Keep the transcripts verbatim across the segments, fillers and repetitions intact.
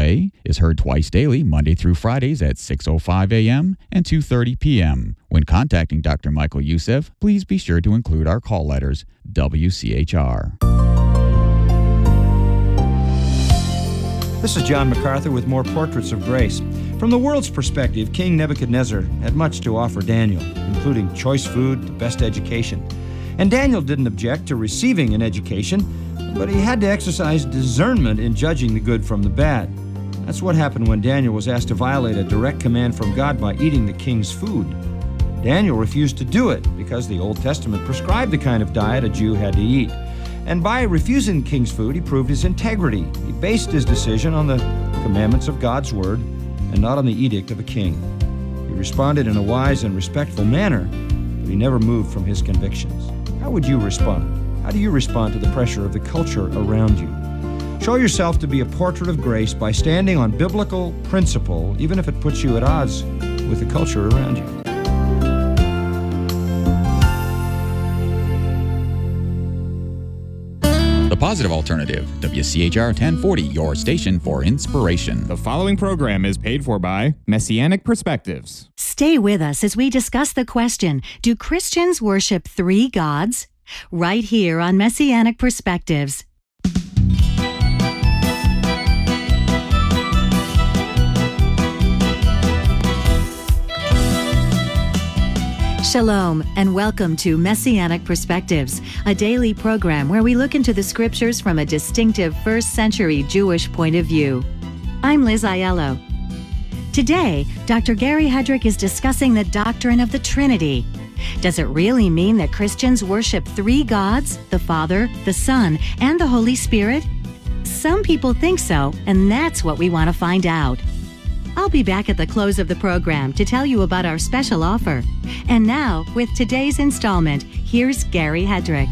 Way is heard twice daily, Monday through Fridays at six oh five a.m. and two thirty p.m. When contacting Doctor Michael Youssef, please be sure to include our call letters, W C H R. This is John MacArthur with more Portraits of Grace. From the world's perspective, King Nebuchadnezzar had much to offer Daniel, including choice food, the best education. And Daniel didn't object to receiving an education, but he had to exercise discernment in judging the good from the bad. That's what happened when Daniel was asked to violate a direct command from God by eating the king's food. Daniel refused to do it because the Old Testament prescribed the kind of diet a Jew had to eat. And by refusing the king's food, he proved his integrity. He based his decision on the commandments of God's word and not on the edict of a king. He responded in a wise and respectful manner, but he never moved from his convictions. How would you respond? How do you respond to the pressure of the culture around you? Show yourself to be a portrait of grace by standing on biblical principle, even if it puts you at odds with the culture around you. The Positive Alternative, W C H R ten forty, your station for inspiration. The following program is paid for by Messianic Perspectives. Stay with us as we discuss the question, do Christians worship three gods? Right here on Messianic Perspectives. Shalom, and welcome to Messianic Perspectives, a daily program where we look into the scriptures from a distinctive first century Jewish point of view. I'm Liz Aiello. Today, Doctor Gary Hedrick is discussing the doctrine of the Trinity. Does it really mean that Christians worship three gods, the Father, the Son, and the Holy Spirit? Some people think so, and that's what we want to find out. I'll be back at the close of the program to tell you about our special offer. And now, with today's installment, here's Gary Hedrick.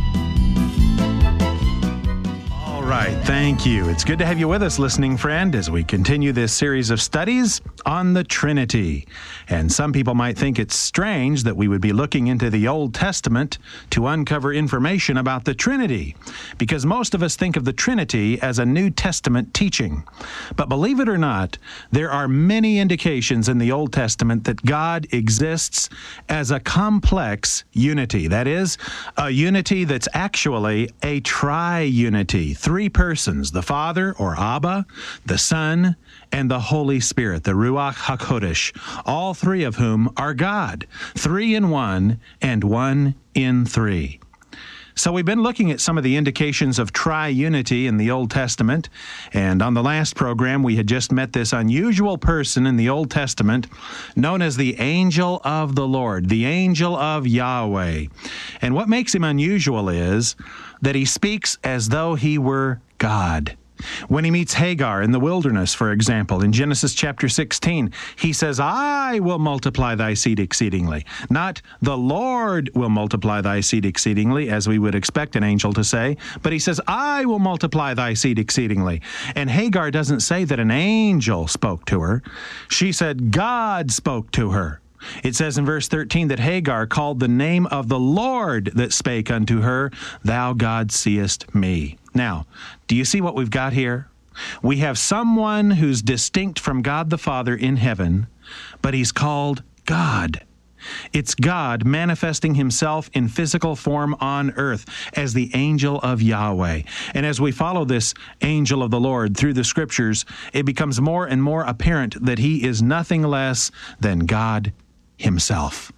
All right, thank you. It's good to have you with us, listening friend, as we continue this series of studies on the Trinity. And some people might think it's strange that we would be looking into the Old Testament to uncover information about the Trinity, because most of us think of the Trinity as a New Testament teaching. But believe it or not, there are many indications in the Old Testament that God exists as a complex unity. That is, a unity that's actually a tri-unity. Three persons, the Father, or Abba, the Son, and the Holy Spirit, the Ruach HaKodesh, all three of whom are God, three in one and one in three. So we've been looking at some of the indications of tri-unity in the Old Testament, and on the last program we had just met this unusual person in the Old Testament known as the Angel of the Lord, the Angel of Yahweh. And what makes him unusual is that he speaks as though he were God. When he meets Hagar in the wilderness, for example, in Genesis chapter sixteen, he says, I will multiply thy seed exceedingly. Not the Lord will multiply thy seed exceedingly, as we would expect an angel to say, but he says, I will multiply thy seed exceedingly. And Hagar doesn't say that an angel spoke to her. She said God spoke to her. It says in verse thirteen that Hagar called the name of the Lord that spake unto her, Thou God seest me. Now, do you see what we've got here? We have someone who's distinct from God the Father in heaven, but he's called God. It's God manifesting himself in physical form on earth as the angel of Yahweh. And as we follow this angel of the Lord through the scriptures, it becomes more and more apparent that he is nothing less than God himself.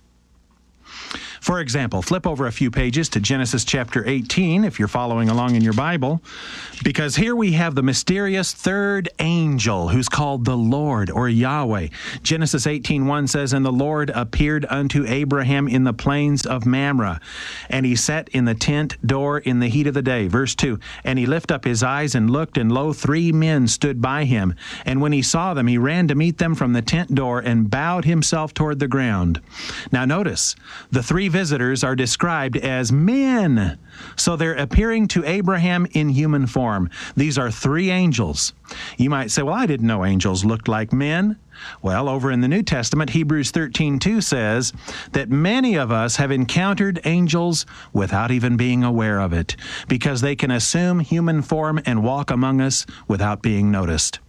For example, flip over a few pages to Genesis chapter eighteen, if you're following along in your Bible, because here we have the mysterious third angel who's called the Lord, or Yahweh. Genesis eighteen one says, And the Lord appeared unto Abraham in the plains of Mamre, and he sat in the tent door in the heat of the day. Verse two, And he lifted up his eyes and looked, and lo, three men stood by him. And when he saw them, he ran to meet them from the tent door and bowed himself toward the ground. Now notice, the three visitors are described as men. So they're appearing to Abraham in human form. These are three angels. You might say, well, I didn't know angels looked like men. Well, over in the New Testament, Hebrews thirteen two says that many of us have encountered angels without even being aware of it, because they can assume human form and walk among us without being noticed.